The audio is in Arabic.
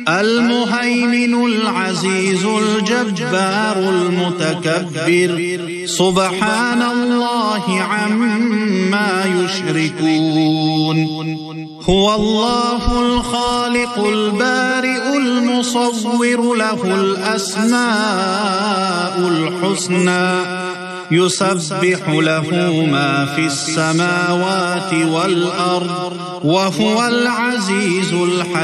المهيمن العزيز الجبار المتكبر سبحان الله عما يشركون هو الله الخالق البارئ المصور له الأسماء الحسنى يسبح له ما في السماوات والأرض وهو العزيز الحكيم